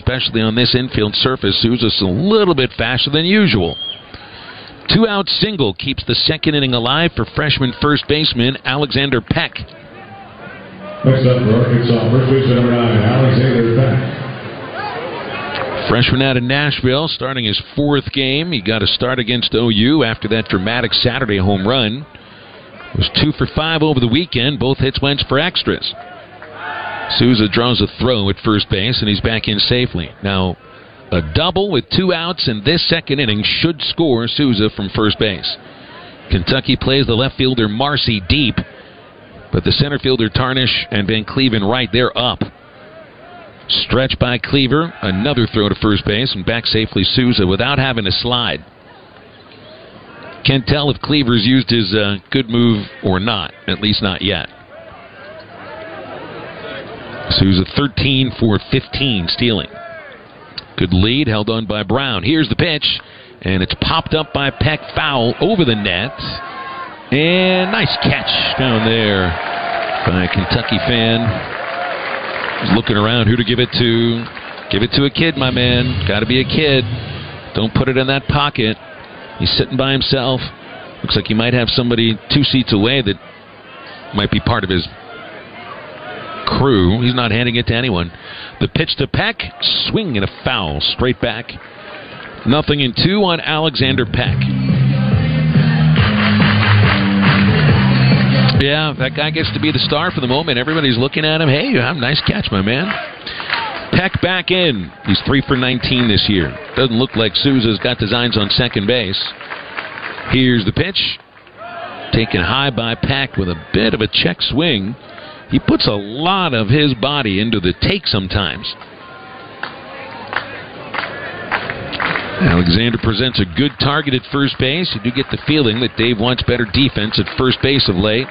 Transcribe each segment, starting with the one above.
especially on this infield surface. Souza's a little bit faster than usual. 2-out single keeps the second inning alive for freshman first baseman Alexander Peck. Next up for Arkansas, first baseman number 9, Alexander Peck. Freshman out of Nashville, starting his fourth game. He got a start against OU after that dramatic Saturday home run. Was 2 for 5 over the weekend. Both hits went for extras. Souza draws a throw at first base, and he's back in safely. Now, a double with 2 outs in this second inning should score Souza from first base. Kentucky plays the left fielder Marcy deep, but the center fielder Tarnish and Van Cleven right, they're up. Stretch by Cleaver, another throw to first base, and back safely Souza without having to slide. Can't tell if Cleaver's used his good move or not, at least not yet. Souza 13 for 15 stealing. Good lead held on by Brown. Here's the pitch, and it's popped up by Peck, foul over the net. And nice catch down there by a Kentucky fan. He's looking around who to give it to. Give it to a kid, my man. Got to be a kid. Don't put it in that pocket. He's sitting by himself. Looks like he might have somebody 2 seats away that might be part of his crew. He's not handing it to anyone. The pitch to Peck. Swing and a foul. Straight back. 0-2 on Alexander Peck. Yeah, that guy gets to be the star for the moment. Everybody's looking at him. Hey, you have a nice catch, my man. Peck back in. He's 3 for 19 this year. Doesn't look like Souza's got designs on second base. Here's the pitch. Taken high by Peck with a bit of a check swing. He puts a lot of his body into the take sometimes. Alexander presents a good target at first base. You do get the feeling that Dave wants better defense at first base of late.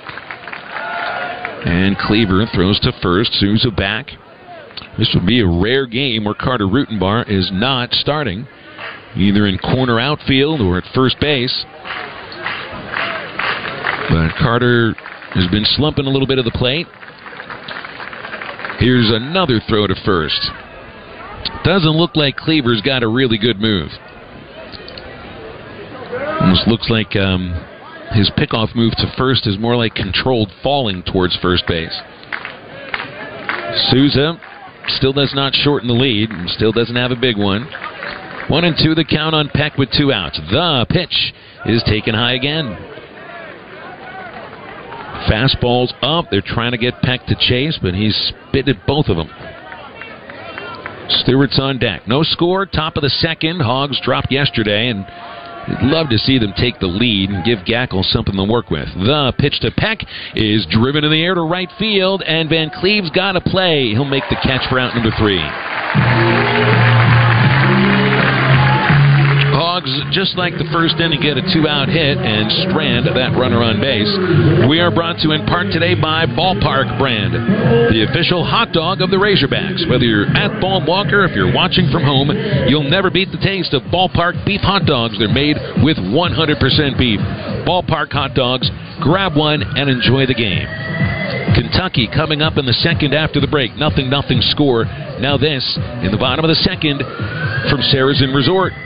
And Cleaver throws to first. Souza back. This would be a rare game where Carter Rutenbar is not starting, either in corner outfield or at first base. But Carter has been slumping a little bit of the plate. Here's another throw to first. Doesn't look like Cleaver's got a really good move. Almost looks like his pickoff move to first is more like controlled falling towards first base. Souza still does not shorten the lead and still doesn't have a big one. 1-2 the count on Peck with 2 outs. The pitch is taken high again. Fastball's up. They're trying to get Peck to chase, but he's spit at both of them. Stewart's on deck. No score, top of the second. Hogs dropped yesterday, and I'd love to see them take the lead and give Gackle something to work with. The pitch to Peck is driven in the air to right field, and Van Cleve's got to play. He'll make the catch for out number 3. Hogs, just like the first inning, get a 2-out hit and strand that runner on base. We are brought to you in part today by Ballpark Brand, the official hot dog of the Razorbacks. Whether you're at Ball Walker, if you're watching from home, you'll never beat the taste of Ballpark beef hot dogs. They're made with 100% beef. Ballpark hot dogs. Grab one and enjoy the game. Kentucky coming up in the second after the break. 0-0 score. Now this in the bottom of the second from Sarazen Resort.